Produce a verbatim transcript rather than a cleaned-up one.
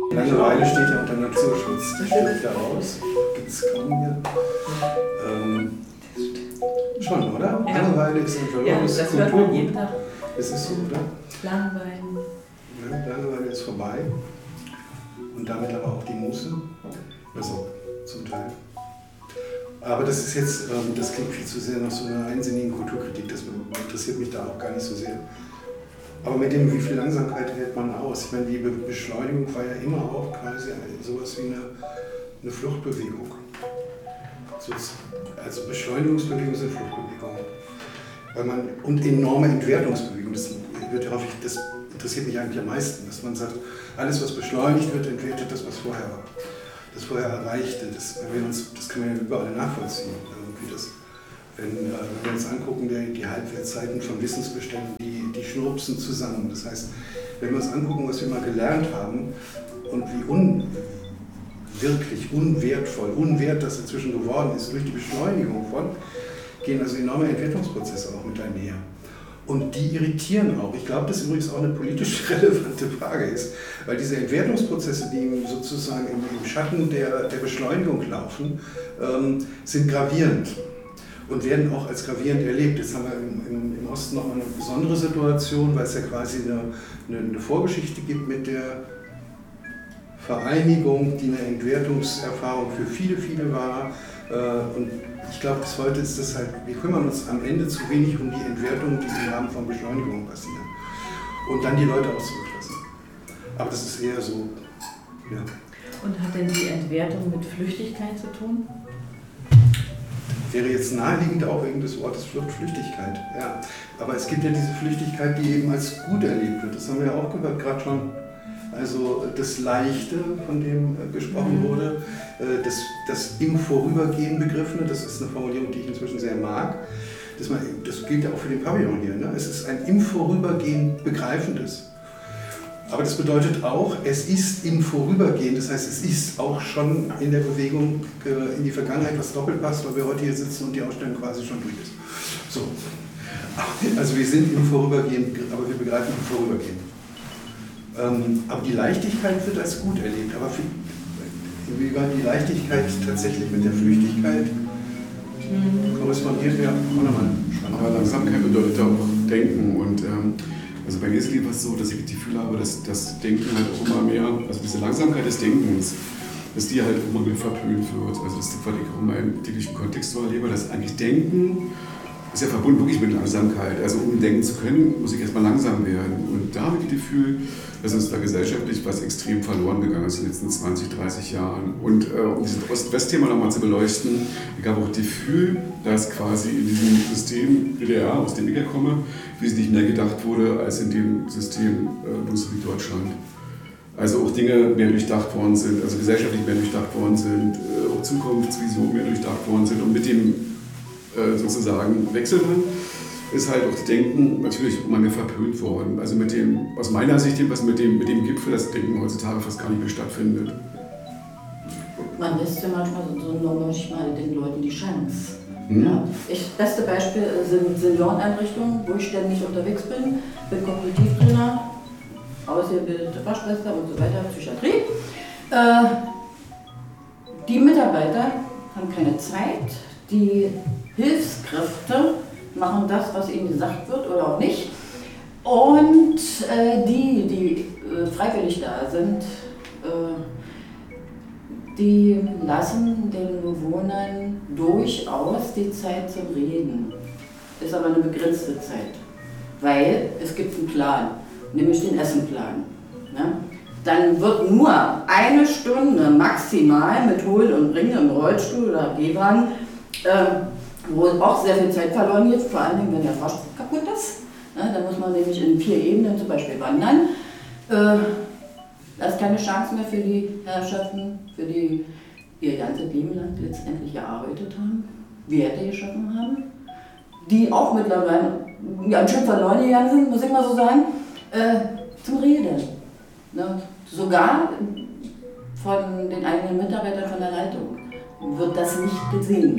Langeweile steht ja unter Naturschutz, das steht da raus, gibt es kaum mehr. Ähm, schon, oder? Ja. Langeweile ist ein verlorenes ja, das hört man jeden Tag. Es ist so, oder? Langeweile. Ja, Langeweile ist vorbei und damit aber auch die Muße, also zum Teil. Aber das ist jetzt, ähm, das klingt viel zu sehr nach so einer einsinnigen Kulturkritik, das interessiert mich da auch gar nicht so sehr. Aber mit dem, wie viel Langsamkeit hält man aus? Ich meine, die Be Beschleunigung war ja immer auch quasi sowas wie eine, eine Fluchtbewegung. Also Beschleunigungsbewegung sind Fluchtbewegungen. Weil man, und enorme Entwertungsbewegung, das, wird häufig, das interessiert mich eigentlich am meisten, dass man sagt, alles was beschleunigt wird, entwertet das, was vorher war. Das vorher Erreichte, das, wenn wir uns, das kann man ja überall nachvollziehen. Irgendwie das, wenn, äh, wenn wir uns angucken, die, die Halbwertzeiten von Wissensbeständen, die, die schnurpsen zusammen. Das heißt, wenn wir uns angucken, was wir mal gelernt haben und wie unwirklich, unwertvoll, unwert das inzwischen geworden ist durch die Beschleunigung von, gehen also enorme Entwertungsprozesse auch mit einher. Und die irritieren auch. Ich glaube, dass übrigens auch eine politisch relevante Frage ist, weil diese Entwertungsprozesse, die sozusagen im, im Schatten der, der Beschleunigung laufen, ähm, sind gravierend und werden auch als gravierend erlebt. Jetzt haben wir im, im, im Osten noch eine besondere Situation, weil es ja quasi eine, eine, eine Vorgeschichte gibt mit der Vereinigung, die eine Entwertungserfahrung für viele, viele war. Äh, und ich glaube, bis heute ist das halt, wir kümmern uns am Ende zu wenig um die Entwertung, die im Rahmen von Beschleunigung passieren. Und dann die Leute auch zurücklassen. Aber das ist eher so, ja. Und hat denn die Entwertung mit Flüchtigkeit zu tun? Wäre jetzt naheliegend auch wegen des Wortes Flüchtigkeit, ja. Aber es gibt ja diese Flüchtigkeit, die eben als gut erlebt wird. Das haben wir ja auch gehört, gerade schon. Also das Leichte, von dem gesprochen wurde, das, das im Vorübergehen Begriffene, das ist eine Formulierung, die ich inzwischen sehr mag. Das, man, das gilt ja auch für den Pavillon hier. Ne? Es ist ein im Vorübergehen Begreifendes. Aber das bedeutet auch, es ist im Vorübergehen, das heißt, es ist auch schon in der Bewegung in die Vergangenheit, was doppelt passt, weil wir heute hier sitzen und die Ausstellung quasi schon durch ist. So. Also wir sind im Vorübergehen, aber wir begreifen im Vorübergehen. Ähm, aber die Leichtigkeit wird als gut erlebt. Aber für, wie war die Leichtigkeit tatsächlich mit der Flüchtigkeit? Mhm. Korrespondiert ja auch nochmal spannend. Aber Langsamkeit bedeutet ja auch Denken. Und ähm, also bei mir ist es so, dass ich das Gefühl habe, dass das Denken halt auch immer mehr, also diese Langsamkeit des Denkens, dass die halt immer mehr verpönt wird. Also das ist was ich auch in meinem täglichen Kontext so erlebe, dass eigentlich Denken ist ja verbunden wirklich mit Langsamkeit. Also um denken zu können, muss ich erstmal langsam werden. Und da habe ich das Gefühl, dass uns da gesellschaftlich was extrem verloren gegangen ist in den letzten zwanzig, dreißig Jahren. Und äh, um dieses Ost-West-Thema nochmal zu beleuchten, ich habe auch das Gefühl, dass quasi in diesem System D D R, aus dem ich ja komme, wesentlich mehr gedacht wurde als in dem System äh, Bundesrepublik Deutschland. Also auch Dinge mehr durchdacht worden sind, also gesellschaftlich mehr durchdacht worden sind, äh, auch Zukunftsvisionen mehr durchdacht worden sind. Und mit dem äh, sozusagen Wechsel dann ist halt auch das Denken natürlich immer mehr verpönt worden. Also mit dem, aus meiner Sicht, was mit dem, mit dem Gipfel das Denken heutzutage fast gar nicht mehr stattfindet. Man lässt ja manchmal so noch manchmal den Leuten die Chance. Hm. Ja. Ich, beste Beispiel sind Senioreneinrichtungen, wo ich ständig unterwegs bin, bin Kognitivtrainer, ausgebildete Fachschwester und so weiter, Psychiatrie. Äh, die Mitarbeiter haben keine Zeit, die Hilfskräfte machen das, was ihnen gesagt wird oder auch nicht. Und äh, die, die äh, freiwillig da sind, äh, die lassen den Bewohnern durchaus die Zeit zum Reden. Ist aber eine begrenzte Zeit, weil es gibt einen Plan, nämlich den Essenplan. Ne? Dann wird nur eine Stunde maximal mit Holen und Bringen im Rollstuhl oder Gehwagen, äh, wo auch sehr viel Zeit verloren geht, vor allem wenn der Fahrstuhl kaputt ist. Ja, da muss man nämlich in vier Ebenen zum Beispiel wandern. Äh, da ist keine Chance mehr für die Herrschaften, für die ihr ganzes Leben lang letztendlich gearbeitet haben, Werte geschaffen haben, die auch mittlerweile ganz schön verloren gegangen sind, muss ich mal so sagen, äh, zum Reden. Ne? Sogar von den eigenen Mitarbeitern von der Leitung wird das nicht gesehen.